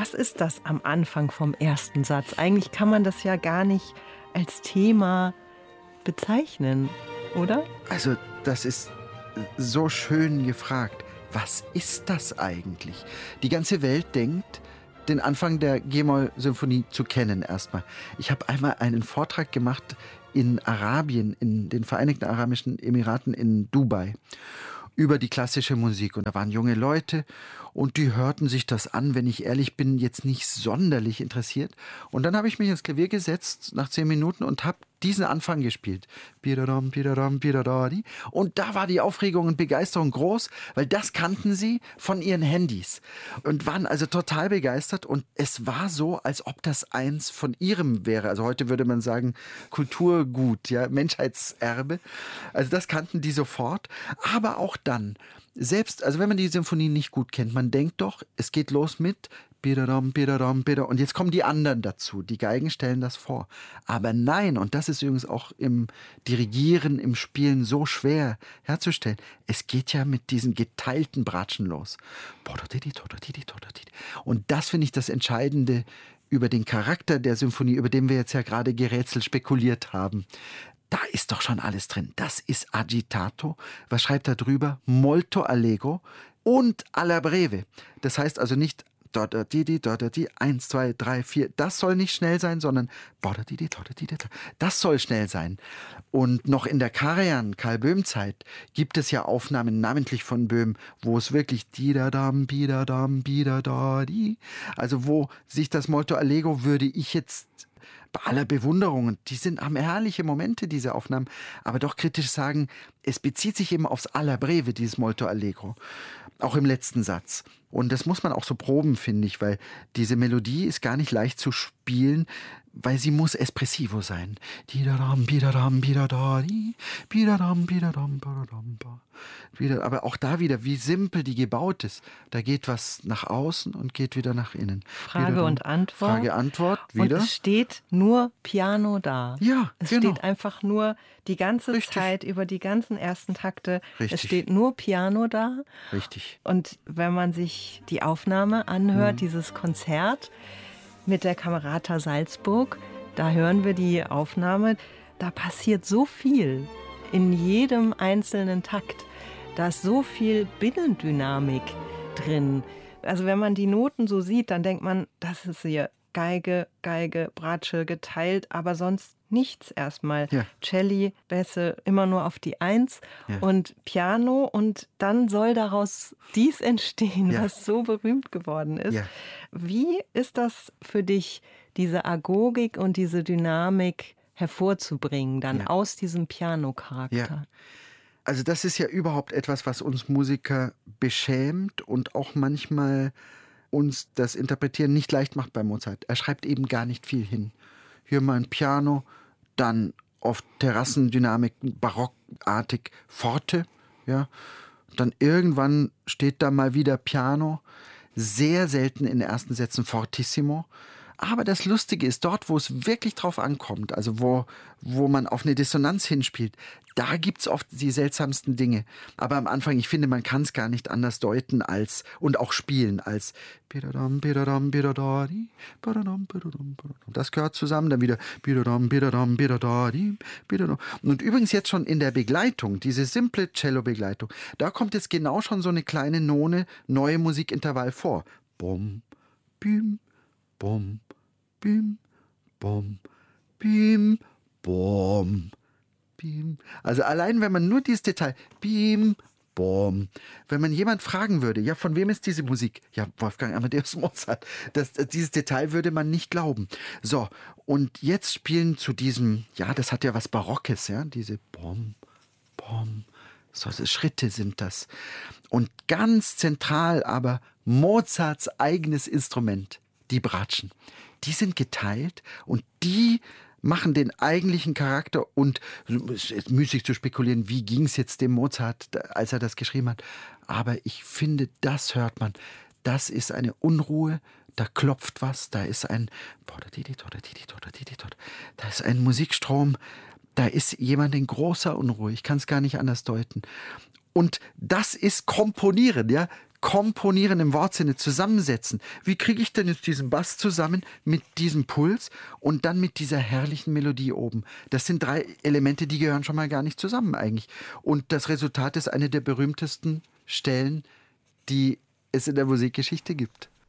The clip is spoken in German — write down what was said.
Was ist das am Anfang vom ersten Satz? Eigentlich kann man das ja gar nicht als Thema bezeichnen, oder? Also, das ist so schön gefragt. Was ist das eigentlich? Die ganze Welt denkt, den Anfang der G-Moll-Symphonie zu kennen erstmal. Ich habe einmal einen Vortrag gemacht in Arabien, in den Vereinigten Arabischen Emiraten in Dubai, über die klassische Musik. Und da waren junge Leute und die hörten sich das an, wenn ich ehrlich bin, jetzt nicht sonderlich interessiert. Und dann habe ich mich ins Klavier gesetzt nach 10 Minuten und habe diesen Anfang gespielt. Und da war die Aufregung und Begeisterung groß, weil das kannten sie von ihren Handys und waren also total begeistert. Und es war so, als ob das eins von ihrem wäre. Also heute würde man sagen Kulturgut, ja, Menschheitserbe. Also das kannten die sofort. Aber auch dann, selbst, also wenn man die Symphonie nicht gut kennt, man denkt doch, es geht los mit und jetzt kommen die anderen dazu. Die Geigen stellen das vor. Aber nein, und das ist übrigens auch im Dirigieren, im Spielen so schwer herzustellen. Es geht ja mit diesen geteilten Bratschen los. Und das finde ich das Entscheidende über den Charakter der Symphonie, über den wir jetzt ja gerade gerätselt spekuliert haben. Da ist doch schon alles drin. Das ist Agitato. Was schreibt er drüber? Molto allegro und alla breve. Das heißt also nicht 1, 2, 3, 4. Das soll nicht schnell sein, sondern das soll schnell sein. Und noch in der Karajan, Karl Böhm-Zeit, gibt es ja Aufnahmen, namentlich von Böhm, wo es wirklich also wo sich das Molto allegro würde ich jetzt bei aller Bewunderung, haben herrliche Momente, diese Aufnahmen, aber doch kritisch sagen, es bezieht sich eben aufs alla breve, dieses Molto allegro. Auch im letzten Satz. Und das muss man auch so proben, finde ich, weil diese Melodie ist gar nicht leicht zu spielen, weil sie muss espressivo sein. Aber auch da wieder, wie simpel die gebaut ist. Da geht was nach außen und geht wieder nach innen. Frage und Antwort. Frage, Antwort, wieder. Und es steht nur Piano da. Ja, es genau. steht einfach nur die ganze Richtig. Zeit über die ganzen ersten Takte. Richtig. Es steht nur Piano da. Richtig. Und wenn man sich die Aufnahme anhört, dieses Konzert mit der Camerata Salzburg, da hören wir die Aufnahme, da passiert so viel in jedem einzelnen Takt. Da ist so viel Binnendynamik drin. Also wenn man die Noten so sieht, dann denkt man, das ist hier Geige, Bratsche geteilt, aber sonst nichts erstmal. Ja. Celli, Bässe immer nur auf die 1 und Piano und dann soll daraus dies entstehen, was so berühmt geworden ist. Ja. Wie ist das für dich, diese Agogik und diese Dynamik hervorzubringen, dann aus diesem Piano-Charakter? Ja. Also das ist ja überhaupt etwas, was uns Musiker beschämt und auch manchmal uns das Interpretieren nicht leicht macht bei Mozart. Er schreibt eben gar nicht viel hin. Hier mal ein Piano, dann oft Terrassendynamik, barockartig Forte, ja. Dann irgendwann steht da mal wieder Piano, sehr selten in den ersten Sätzen Fortissimo. Aber das Lustige ist, dort, wo es wirklich drauf ankommt, also wo man auf eine Dissonanz hinspielt, da gibt es oft die seltsamsten Dinge. Aber am Anfang, ich finde, man kann es gar nicht anders deuten als und auch spielen als das gehört zusammen, dann wieder und übrigens jetzt schon in der Begleitung, diese simple Cello-Begleitung, da kommt jetzt genau schon so eine kleine None, neue Musikintervall vor. Bum, bim, bum, bim, bum, bim, bum, bim. Also allein, wenn man nur dieses Detail, bim, bum, wenn man jemand fragen würde, ja, von wem ist diese Musik? Ja, Wolfgang Amadeus Mozart. Dieses Detail würde man nicht glauben. So, und jetzt spielen zu diesem, ja, das hat ja was Barockes, ja, diese bum, bum, so Schritte sind das. Und ganz zentral aber Mozarts eigenes Instrument, die Bratschen. Die sind geteilt und die machen den eigentlichen Charakter und es ist müßig zu spekulieren, wie ging es jetzt dem Mozart, als er das geschrieben hat. Aber ich finde, das hört man. Das ist eine Unruhe, da klopft was, da ist ein Musikstrom, da ist jemand in großer Unruhe. Ich kann es gar nicht anders deuten. Und das ist Komponieren, ja. komponieren im Wortsinne, zusammensetzen. Wie kriege ich denn jetzt diesen Bass zusammen mit diesem Puls und dann mit dieser herrlichen Melodie oben? Das sind 3 Elemente, die gehören schon mal gar nicht zusammen eigentlich. Und das Resultat ist eine der berühmtesten Stellen, die es in der Musikgeschichte gibt.